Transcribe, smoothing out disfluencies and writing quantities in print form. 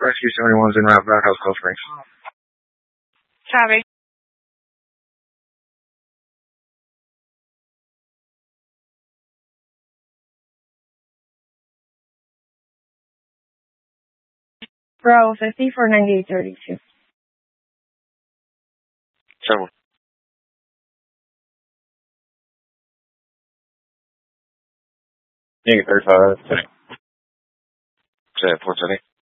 Rescue 71's in route, Roundhouse, Cold Springs. Copy. Bravo 50 for 9832. 7. Negative 35 today. 4 today.